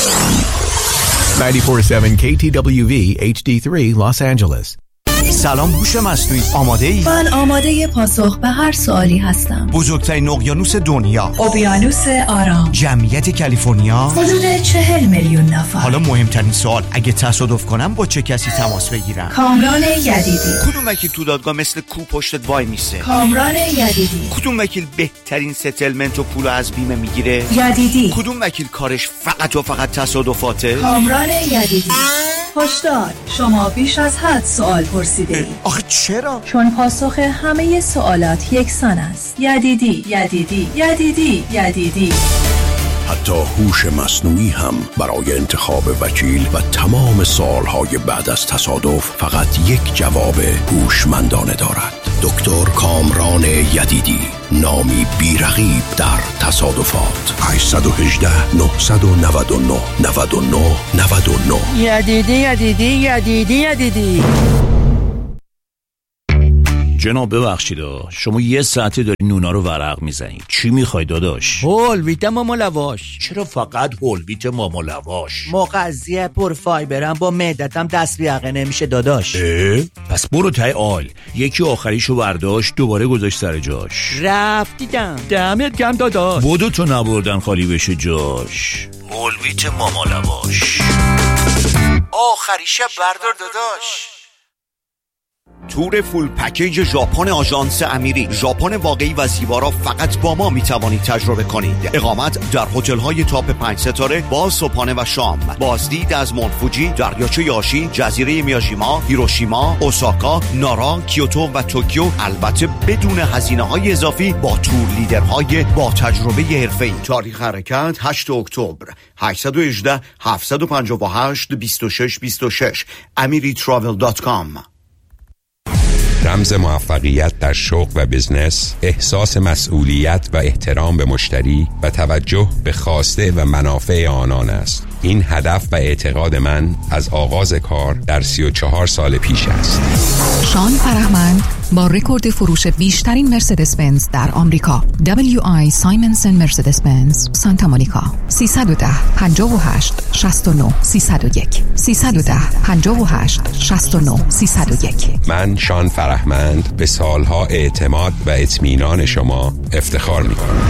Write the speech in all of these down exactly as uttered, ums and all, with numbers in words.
نود و چهار ممیز هفت کی تی دبلیو وی اچ دی سه Los Angeles. سلام هوش مصنوعی، آماده ای؟ من آماده پاسخ به هر سوالی هستم. بزرگترین اقیانوس دنیا، اقیانوس آرام، جمعیت کالیفرنیا حدود چهل میلیون نفر. حالا مهمترین سوال، اگه تصادف کنم با چه کسی تماس بگیرم؟ کامران یدیدی. کدوم وکیل تو دادگاه مثل کو پشتت وای میسه؟ کامران یدیدی. کدوم وکیل بهترین ستلمنت و پولو از بیمه میگیره؟ یدیدی. کدوم وکیل کارش فقط و فقط تصادفاته؟ کامران یدیدی. هشدار، شما بیش از حد سوال پرسیده اید. آخه چرا؟ چون پاسخ همه سوالات یکسان است. یدیدی، یدیدی، یدیدی، یدیدی. حتی هوش مصنوعی هم برای انتخاب وکیل و تمام سوالهای بعد از تصادف فقط یک جواب هوشمندانه دارد. دکتر کامران یدیدی، نامی بی‌رقیب در تصادفات. هشت یک هشت نه نه نه نه نه نه نه. یدیدی یدیدی یدیدی یدیدی. جناب ببخشید شما یه ساعته داری نونا رو ورق میزنید. چی میخوای داداش؟ هول ویت ماما لواش. چرا فقط هول ویت ماما لواش؟ مغذیه پر فایبرم، با معدتم دست بیاقه نمیشه داداش. اه؟ پس برو تای آل. یکی آخریشو برداشت دوباره گذاشت سر جاش. رفت دیدم. دمت گرم داداش. بودو تو نبردن خالی بشه جاش. هول ویت ماما لواش. آخریشه بردار داداش. تور فول پکیج ژاپن آژانس امیری. ژاپن واقعی و زیبا را فقط با ما میتوانید تجربه کنید. اقامت در هتل‌های تاپ پنج ستاره با صبحانه و شام. بازدید از مونفوجی، دریاچه یاشی، جزیره میاجیما، هیروشیما، اوساکا، نارا، کیوتو و توکیو، البته بدون هزینه‌های اضافی با تور لیدرهای با تجربه حرفه‌ای. تاریخ حرکت هشتم اکتبر. هشت یک هشت هفت پنج هشت دو شش دو شش amiri travel دات کام. رمز موفقیت در شغل و بزنس، احساس مسئولیت و احترام به مشتری و توجه به خواسته و منافع آنان است. این هدف و اعتقاد من از آغاز کار در سی و چهار سال پیش است. شان فرهمند با رکورد فروش بیشترین مرسدس بنز در آمریکا، دبلیو آی سایمنسن مرسدس بنز سانتا مونیکا. سیصد و ده پنجاه و هشت شصت و نه سیصد و یک سیصد و ده پنجاه و هشت شصت و نه سیصد و یک. من شان فرهمند به سالها اعتماد و اطمینان شما افتخار می‌کنم.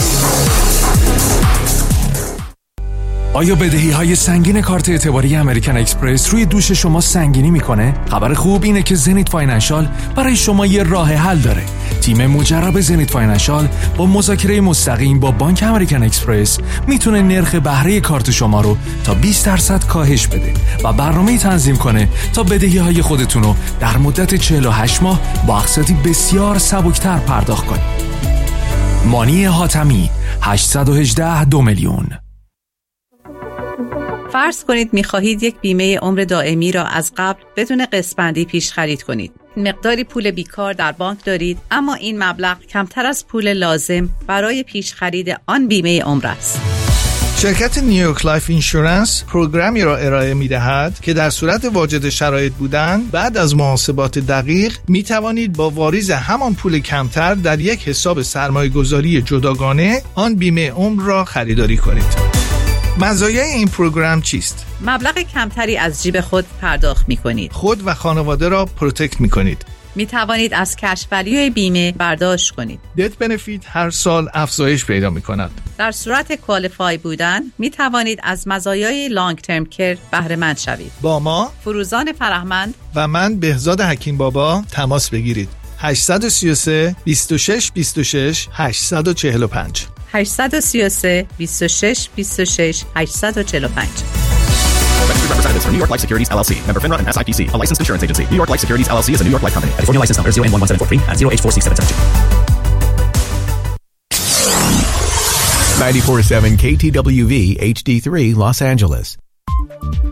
آیا بدهی‌های سنگین کارت اعتباری امریکن اکسپرس روی دوش شما سنگینی میکنه؟ خبر خوب اینه که زنیت فاینانشال برای شما یه راه حل داره. تیم مجرب زنیت فاینانشال با مذاکره مستقیم با بانک امریکن اکسپرس میتونه نرخ بهره کارت شما رو تا بیست درصد کاهش بده و برنامه‌ای تنظیم کنه تا بدهی‌های خودتون رو در مدت چهل و هشت ماه با اقساطی بسیار سبکتر پرداخت کنید. مانی حاتمی هشت یک هشت دو میلیون. فرض کنید می‌خواهید یک بیمه عمر دائمی را از قبل بدون قسط‌بندی پیش خرید کنید. مقداری پول بیکار در بانک دارید، اما این مبلغ کمتر از پول لازم برای پیش خرید آن بیمه عمر است. شرکت نیویورک لایف اینشورنس پروگرامی را ارائه می‌دهد که در صورت واجد شرایط بودن بعد از محاسبات دقیق می توانید با واریز همان پول کمتر در یک حساب سرمایه‌گذاری جداگانه آن بیمه عمر را خریداری کنید. مزایای این پروگرام چیست؟ مبلغ کمتری از جیب خود پرداخت می کنید. خود و خانواده را پروتکت می کنید. می توانید از کش ولیوی بیمه برداشت کنید. دت بنفیت هر سال افزایش پیدا می کند. در صورت کوالیفای بودن می توانید از مزایای لانگ ترم کیر بهره مند شوید. با ما فروزان فرهمند و من بهزاد حکیم بابا تماس بگیرید. هشت سه سه بیست و شش بیست و شش هشت چهار پنج هشت سه سه بیست و شش بیست و شش هشت چهار پنج. Registered representatives for New York Life Securities L L C. Member FINRA and S I P C. A licensed insurance agency. New York Life Securities L L C is a New York Life company. California license number zero N one one seven four three and zero H four six seven seven two. نود و چهار ممیز هفت کی تی دبلیو وی اچ دی سه Los Angeles.